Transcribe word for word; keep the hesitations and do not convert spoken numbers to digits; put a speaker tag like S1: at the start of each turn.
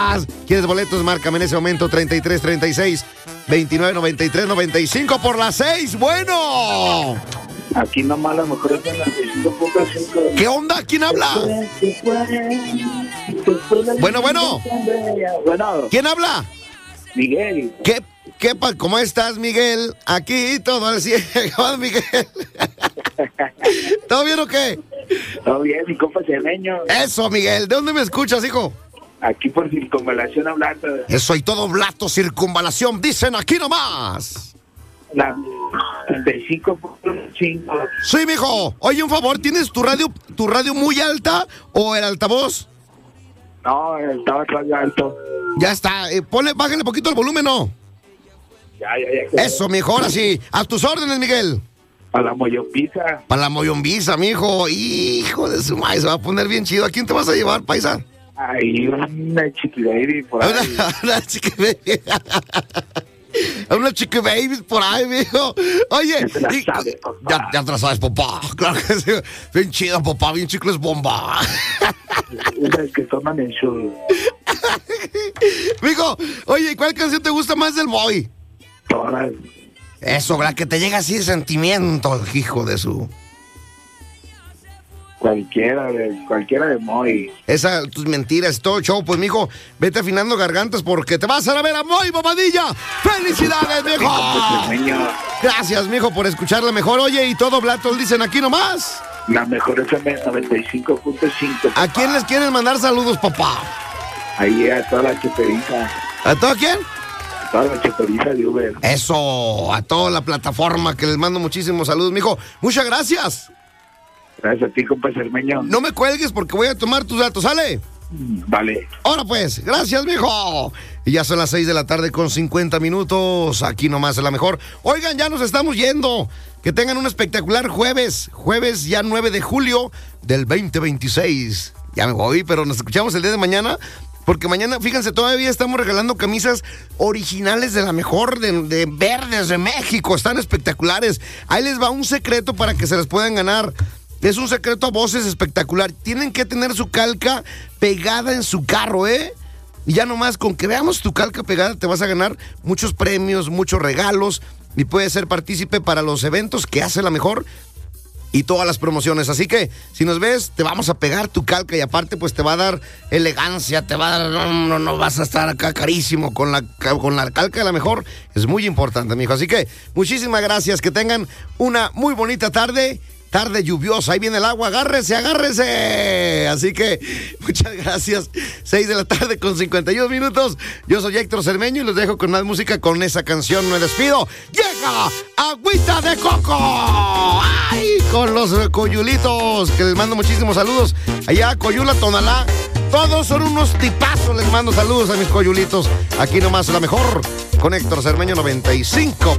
S1: nomás. ¿Quieres boletos? Márcame en ese momento treinta y tres, treinta y seis, veintinueve, noventa y tres, noventa y cinco por las seis. Bueno.
S2: Aquí nomás la mejor es en la noventa y cinco punto cinco.
S1: ¿Qué onda? ¿Quién habla? Bueno, bueno.
S2: Bueno.
S1: ¿Quién habla?
S2: Miguel.
S1: ¿Qué, qué, pa- ¿Cómo estás, Miguel? Aquí todo al cielo, Miguel. ¿Todo bien o qué?
S2: Todo bien, mi compa Cermeño.
S1: Eso, Miguel. ¿De dónde me escuchas, hijo?
S2: Aquí por circunvalación hablando.
S1: Eso y todo blato, circunvalación. Dicen aquí nomás.
S2: La noventa y cinco punto cinco.
S1: Sí, mijo. Oye, un favor, ¿tienes tu radio, tu radio muy alta o el altavoz?
S2: No, estaba radio alto.
S1: Ya está. Eh, ponle, bájale poquito el volumen, ¿no?
S2: Ya, ya, ya.
S1: Eso, mijo. Ahora sí. A tus órdenes, Miguel.
S2: A la mollopizza.
S1: Para la moyombiza, mijo. Hijo de su madre, se va a poner bien chido. ¿A quién te vas a llevar, paisa?
S2: Hay una chiqui baby por ahí.
S1: Una, una chiqui baby. Una chiqui baby por ahí, mijo. Oye,
S2: Ya te la
S1: y-
S2: sabes, papá.
S1: ya, ya te la sabes, papá. Claro que sí. Bien chido, papá. Bien chicles bomba.
S2: Esas que toman el show.
S1: Mijo, oye, ¿cuál canción te gusta más del Moy?
S2: Todas.
S1: Eso, ¿verdad? Que te llega así de sentimiento, hijo de su...
S2: Cualquiera de, cualquiera de Moy.
S1: Esa, tus mentiras, todo show. Pues, mijo, vete afinando gargantas porque te vas a ir a ver a Moy, Bobadilla. ¡Felicidades, mijo!
S2: Cermeño.
S1: Gracias, mijo, por escucharla mejor. Oye, y todo Blatos dicen aquí nomás.
S2: La mejor F M noventa y cinco punto cinco.
S1: ¿A quién les quieren mandar saludos, papá?
S2: Ahí a toda la chuperiza.
S1: ¿A todo quién?
S2: A toda la chuperiza de Uber.
S1: Eso, a toda la plataforma que les mando muchísimos saludos, mijo. Muchas gracias.
S2: Gracias a ti, compa Cermeño.
S1: No me cuelgues porque voy a tomar tus datos, ¿sale?
S2: Vale.
S1: Ahora pues, gracias, mijo. Y ya son las seis de la tarde con cincuenta minutos. Aquí nomás es la mejor. Oigan, ya nos estamos yendo. Que tengan un espectacular jueves. Jueves ya nueve de julio del veinte veintiséis. Ya me voy, pero nos escuchamos el día de mañana. Porque mañana, fíjense, todavía estamos regalando camisas originales de la mejor, de, de Verdes de México. Están espectaculares. Ahí les va un secreto para que se las puedan ganar. Es un secreto a voces espectacular. Tienen que tener su calca pegada en su carro, ¿eh? Y ya nomás con que veamos tu calca pegada te vas a ganar muchos premios, muchos regalos y puedes ser partícipe para los eventos que hace la mejor y todas las promociones. Así que si nos ves, te vamos a pegar tu calca y aparte pues te va a dar elegancia, te va a dar, no, no, no vas a estar acá carísimo con la, con la calca de la mejor. Es muy importante, mijo. Así que muchísimas gracias, que tengan una muy bonita tarde. Tarde lluviosa, ahí viene el agua, agárrese, agárrese. Así que, muchas gracias. Seis de la tarde con cincuenta y dos minutos. Yo soy Héctor Cermeño y los dejo con más música. Con esa canción me despido. Llega Agüita de Coco. ¡Ay! Con los coyulitos, que les mando muchísimos saludos. Allá, Coyula, Tonalá. Todos son unos tipazos. Les mando saludos a mis coyulitos. Aquí nomás la mejor. Con Héctor Cermeño noventa y cinco